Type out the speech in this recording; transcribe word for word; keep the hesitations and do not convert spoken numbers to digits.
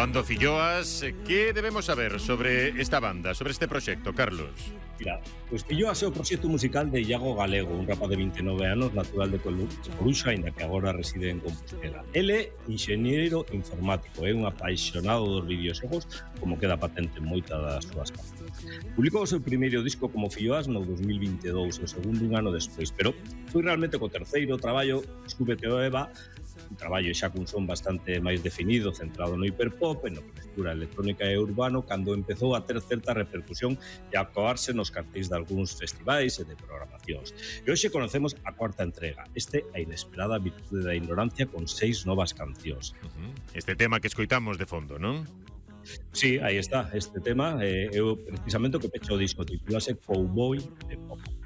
Cando Filloas, que debemos saber sobre esta banda, sobre este proxecto, Carlos? Mira, pois Filloas é o proxecto musical de Iago Galego, un rapaz de vinte e nove anos, natural de Coruxa, ainda que agora reside en Compostela. Ele é enxeñeiro informático, é un apaixonado dos videoxogos, como queda patente en moitas das súas cancións. Publicou o seu primeiro disco como Filloas no dos mil vinte e dous, o segundo un ano despois, pero foi realmente co terceiro traballo, Súbete o Eva, un traballo xa cun son bastante máis definido, centrado no hiperpop, en mezcla electrónica e urbano, cando empezou a ter certa repercusión e a acoarse nos cartéis de algúns festivais e de programacións. E hoxe conocemos a cuarta entrega, este A inesperada virtude da ignorancia, con seis novas cancións. Uh-huh. Este tema que escoitamos de fondo, non? Sí, aí está, este tema é eh, precisamente o que pecha o disco, titúlase Cowboy de Pop.